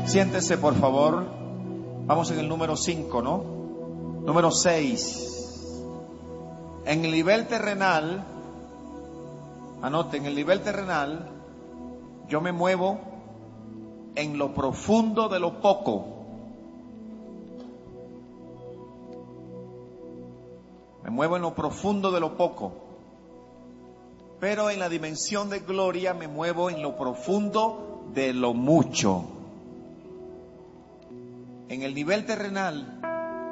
Siéntese, por favor. Vamos en el número 5, ¿no? Número 6. En el nivel terrenal, anote, en el nivel terrenal, yo me muevo en lo profundo de lo poco. Me muevo en lo profundo de lo poco. Pero en la dimensión de gloria me muevo en lo profundo de lo mucho. En el nivel terrenal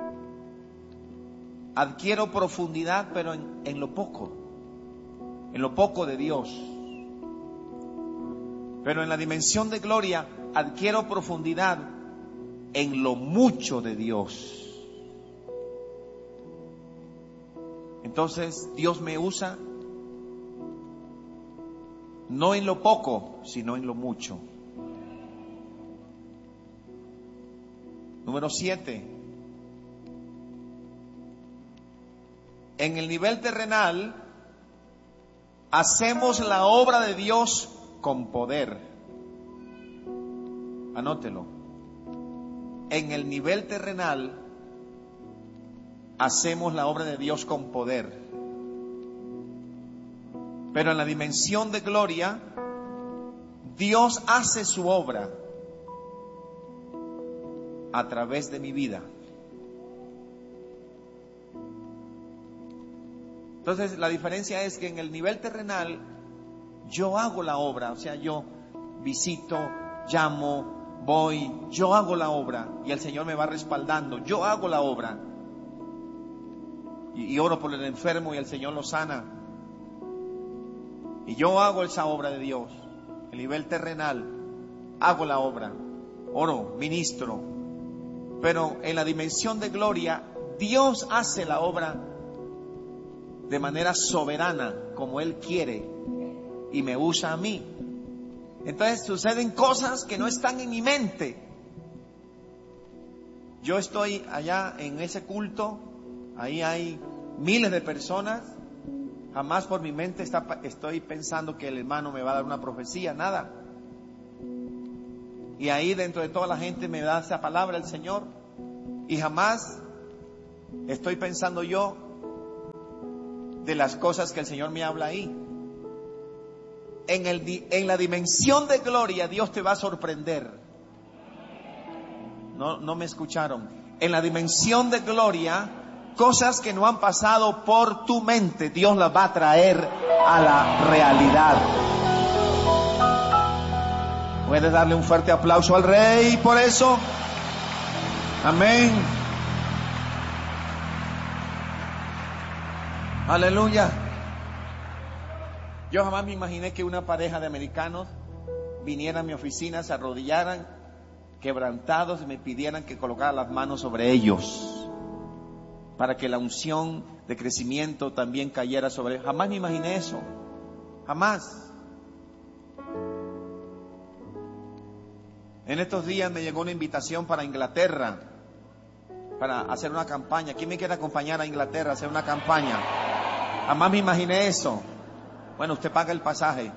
adquiero profundidad, pero en lo poco de Dios. Pero en la dimensión de gloria adquiero profundidad en lo mucho de Dios. Entonces Dios me usa no en lo poco, sino en lo mucho. Número 7. En el nivel terrenal hacemos la obra de Dios con poder. Anótelo. En el nivel terrenal hacemos la obra de Dios con poder. Pero en la dimensión de gloria, Dios hace su obra a través de mi vida. Entonces la diferencia es que en el nivel terrenal yo hago la obra, o sea, yo visito, llamo, voy, yo hago la obra y el Señor me va respaldando, yo hago la obra y oro por el enfermo y el Señor lo sana y yo hago esa obra de Dios. El nivel terrenal hago la obra, oro, ministro, pero en la dimensión de gloria Dios hace la obra de manera soberana, como Él quiere, y me usa a mí. Entonces suceden cosas que no están en mi mente. Yo estoy allá en ese culto, ahí hay miles de personas, jamás por mi mente estoy pensando que el hermano me va a dar una profecía, nada. Y ahí dentro de toda la gente me da esa palabra el Señor, y jamás estoy pensando yo de las cosas que el Señor me habla ahí. En la dimensión de gloria Dios te va a sorprender. No me escucharon. En la dimensión de gloria, cosas que no han pasado por tu mente, Dios las va a traer a la realidad. ¿Puedes darle un fuerte aplauso al Rey por eso? Amén. Aleluya. Yo jamás me imaginé que una pareja de americanos viniera a mi oficina, se arrodillaran, quebrantados, y me pidieran que colocara las manos sobre ellos para que la unción de crecimiento también cayera sobre ellos. Jamás me imaginé eso. Jamás. En estos días me llegó una invitación para Inglaterra, para hacer una campaña. ¿Quién me quiere acompañar a Inglaterra a hacer una campaña? Jamás me imaginé eso. Bueno, usted paga el pasaje.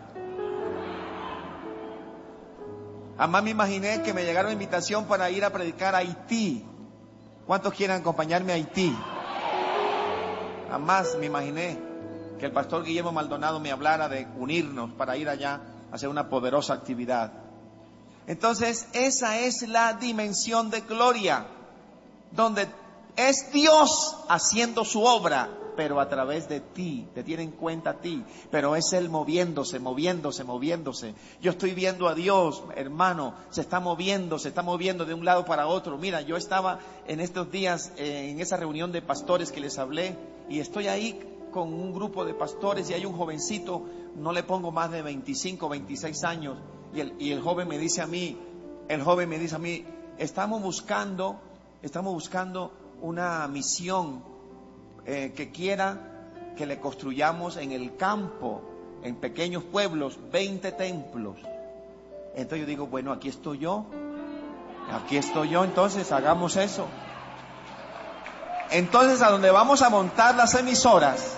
Jamás me imaginé que me llegara una invitación para ir a predicar a Haití. ¿Cuántos quieren acompañarme a Haití? Jamás me imaginé que el pastor Guillermo Maldonado me hablara de unirnos para ir allá a hacer una poderosa actividad. Entonces, esa es la dimensión de gloria, donde es Dios haciendo su obra, pero a través de ti, te tiene en cuenta a ti, pero es Él moviéndose. Yo estoy viendo a Dios, hermano, se está moviendo de un lado para otro. Mira, yo estaba en estos días en esa reunión de pastores que les hablé, y estoy ahí con un grupo de pastores, y hay un jovencito, no le pongo más de 25, 26 años, y el joven me dice a mí, estamos buscando una misión que quiera que le construyamos en el campo, en pequeños pueblos, 20 templos. Entonces yo digo, bueno, aquí estoy yo, entonces hagamos eso. Entonces a donde vamos a montar las emisoras,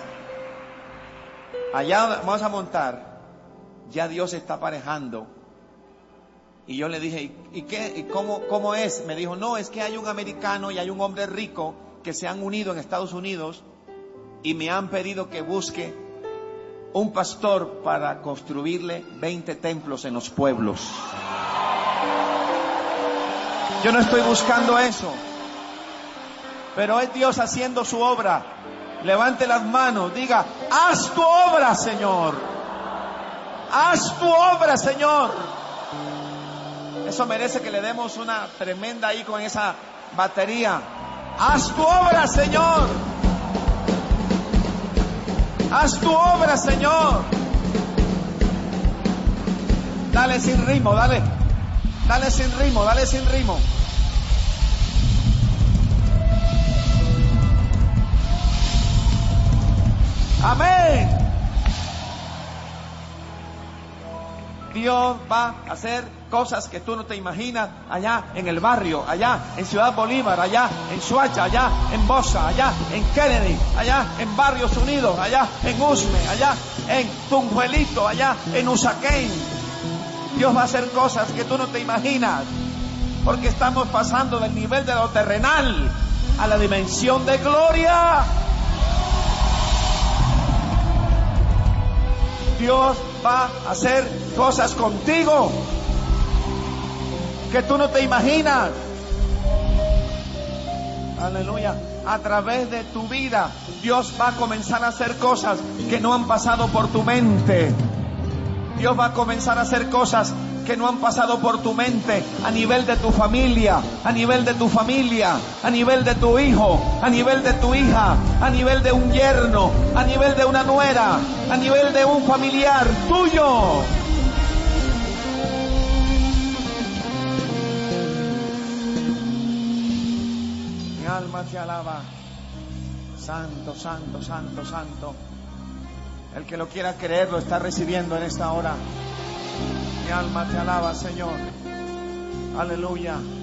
allá vamos a montar, ya Dios está aparejando Y yo le dije, ¿y qué? ¿Y cómo es? Me dijo, no, es que hay un americano y hay un hombre rico que se han unido en Estados Unidos y me han pedido que busque un pastor para construirle 20 templos en los pueblos. Yo no estoy buscando eso, pero es Dios haciendo su obra. Levante las manos, diga, haz tu obra, Señor. Haz tu obra, Señor. Eso merece que le demos una tremenda ahí con esa batería. Haz tu obra, Señor. Haz tu obra, Señor. Dale sin ritmo, dale sin ritmo, dale sin ritmo. Amén. Dios va a hacer cosas que tú no te imaginas allá en el barrio, allá en Ciudad Bolívar, allá en Suacha, allá en Bosa, allá en Kennedy, allá en Barrios Unidos, allá en Usme, allá en Tunjuelito, allá en Usaquén. Dios va a hacer cosas que tú no te imaginas, porque estamos pasando del nivel de lo terrenal a la dimensión de gloria. Dios va a hacer cosas contigo que tú no te imaginas. Aleluya. A través de tu vida, Dios va a comenzar a hacer cosas que no han pasado por tu mente. Dios va a comenzar a hacer cosas que no han pasado por tu mente, a nivel de tu familia, a nivel de tu familia, a nivel de tu hijo, a nivel de tu hija, a nivel de un yerno, a nivel de una nuera, a nivel de un familiar tuyo. Mi alma te alaba. Santo, santo, santo, santo. El que lo quiera creer lo está recibiendo en esta hora. Mi alma te alaba, Señor. Aleluya.